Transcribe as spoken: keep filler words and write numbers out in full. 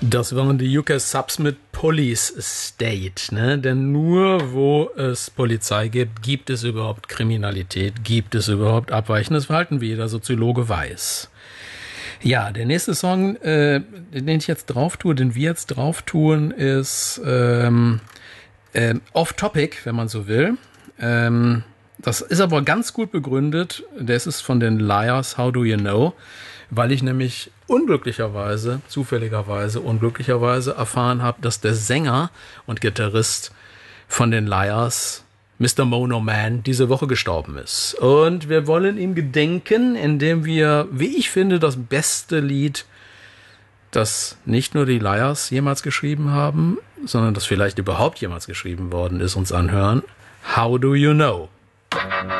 Das waren die U K Subs mit Police State, ne? Denn nur wo es Polizei gibt, gibt es überhaupt Kriminalität, gibt es überhaupt abweichendes Verhalten, wie jeder Soziologe weiß. Ja, der nächste Song, äh, den ich jetzt drauf tue, den wir jetzt drauf tun, ist ähm, äh, off-topic, wenn man so will. Ähm, das ist aber ganz gut begründet. Das ist von den Liars, How Do You Know? Weil ich nämlich unglücklicherweise, zufälligerweise, unglücklicherweise erfahren habe, dass der Sänger und Gitarrist von den Liars, Mister Mono Man, diese Woche gestorben ist. Und wir wollen ihm gedenken, indem wir, wie ich finde, das beste Lied, das nicht nur die Liars jemals geschrieben haben, sondern das vielleicht überhaupt jemals geschrieben worden ist, uns anhören. How Do You Know?